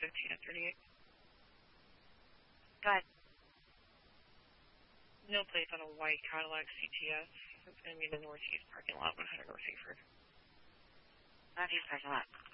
15 at 38. Go ahead. No place on a white Cadillac CTS. It's going to be in the northeast parking lot, 100 North Seaford. Northeast parking lot.